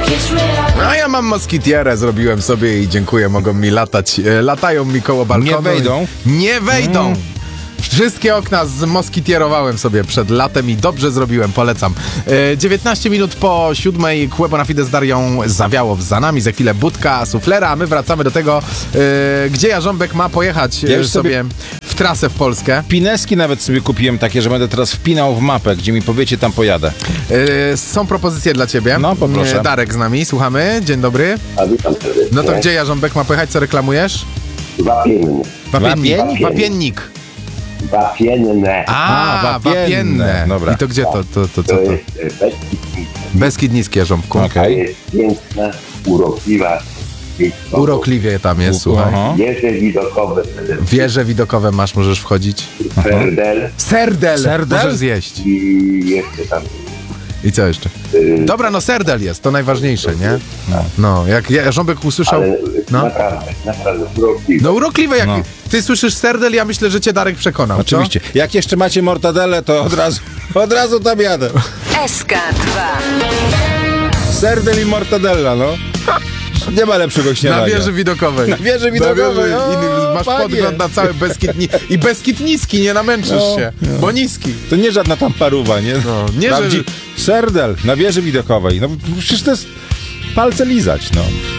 A ja mam moskitierę, zrobiłem sobie i dziękuję, mogą mi latać. Latają mi koło balkonu. Nie wejdą? Nie wejdą! Wszystkie okna zmoskitierowałem sobie przed latem i dobrze zrobiłem, polecam. 19 minut po 7:00 Kłebo na Fide z Darią zawiało za nami, za chwilę budka, suflera, a my wracamy do tego, gdzie Jarząbek ma pojechać już sobie w trasę w Polskę. Pineski nawet sobie kupiłem takie, że będę teraz wpinał w mapę, gdzie mi powiecie, tam pojadę. Są propozycje dla ciebie. No, poproszę. Darek z nami, słuchamy. Dzień dobry. A witam serdecznie. No to gdzie Jarząbek ma pojechać, co reklamujesz? Wapienne. Wapiennik. Wapiennik. Wapienne. Wapienne. Dobra. I to gdzie to? To jest Beskid. Beskid Niski, Jarząbku. To Okej. jest piękna, urokliwa miejscowość. Urokliwie tam jest, słuchaj. Aha. Wieże widokowe przede wszystkim. Wieże widokowe masz, możesz wchodzić. Serdel Serdel! Serdel? Możesz zjeść. i jeszcze tam I co jeszcze? Dobra, no serdel jest, to najważniejsze, nie? No, jak Jarząbek usłyszał... ale No, naprawdę urokliwe. no urokliwe, jak No. ty słyszysz serdel, ja myślę, że cię Darek przekonał, Oczywiście. Jak jeszcze macie mortadelę, to od razu tam jadę. SK2. Serdel i mortadella, no. Nie ma lepszego Co? Na śniadania. wieży widokowej. Na wieży widokowej, o, I masz panie. podgląd na cały Beskid i Beskid Niski, nie namęczysz No, się, bo niski. To nie żadna tam paruwa, nie? No, nie, że- Serdel na wieży widokowej. No przecież to jest palce lizać, no.